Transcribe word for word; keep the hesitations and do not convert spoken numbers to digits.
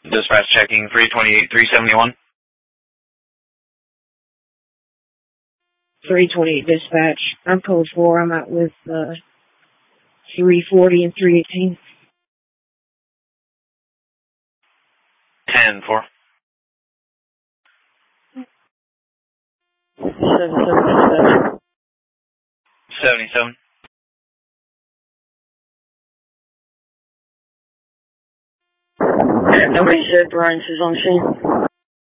Dispatch checking three twenty-eight, three seventy-one. three twenty-eight dispatch. I'm code four. I'm out with uh, three forty and three eighteen. ten four. seventy-seven dispatch. seventy-seven. Nobody said Brian is on scene.